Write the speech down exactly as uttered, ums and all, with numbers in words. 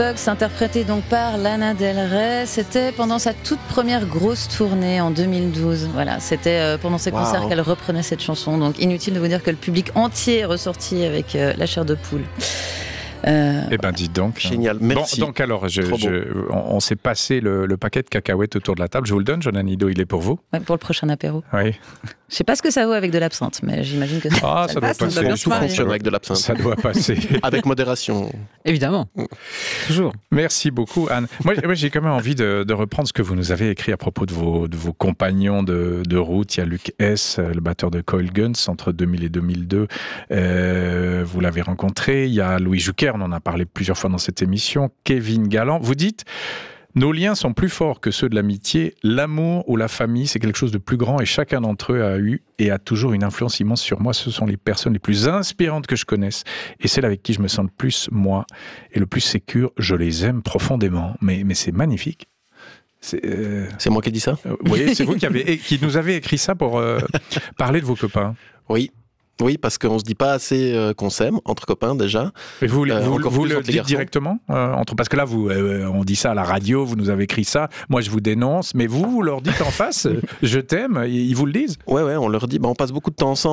Box, interprété donc par Lana Del Rey. C'était pendant sa toute première grosse tournée en deux mille douze. Voilà, c'était euh, pendant ses concerts wow. qu'elle reprenait cette chanson. Donc inutile de vous dire que le public entier est ressorti avec euh, la chair de poule. Euh... Eh ben, dites donc. Génial, merci. Bon, donc alors, je, je, on, on s'est passé le, le paquet de cacahuètes autour de la table. Je vous le donne, Johnny Nido, il est pour vous. Ouais, pour le prochain apéro. Oui. Je sais pas ce que ça vaut avec de l'absinthe, mais j'imagine que ça, ah, ça, ça doit passe, passer. Tout fonctionne avec de l'absinthe. Ça doit passer. Avec modération. Évidemment. Toujours. Merci beaucoup, Anne. Moi, moi j'ai quand même envie de, de reprendre ce que vous nous avez écrit à propos de vos, de vos compagnons de, de route. Il y a Luc S., le batteur de Coil Guns, entre deux mille et deux mille deux. Euh, vous l'avez rencontré. Il y a Louis Jouquer, on en a parlé plusieurs fois dans cette émission. Kevin Galland. Vous dites... Nos liens sont plus forts que ceux de l'amitié. L'amour ou la famille, c'est quelque chose de plus grand et chacun d'entre eux a eu et a toujours une influence immense sur moi. Ce sont les personnes les plus inspirantes que je connaisse et celles avec qui je me sens le plus moi et le plus sécure. Je les aime profondément. Mais, mais c'est magnifique. C'est, euh... c'est moi qui ai dit ça. Vous voyez, c'est vous qui, avez, qui nous avez écrit ça pour euh, parler de vos copains. Oui. Oui, parce qu'on ne se dit pas assez euh, qu'on s'aime, entre copains déjà. Et vous, euh, vous, vous le dites garçons. directement euh, entre... Parce que là, vous, euh, on dit ça à la radio, vous nous avez écrit ça, moi je vous dénonce, mais vous, vous leur dites en face, je t'aime, ils vous le disent. Ouais, ouais, on leur dit, bah, on passe beaucoup de temps ensemble.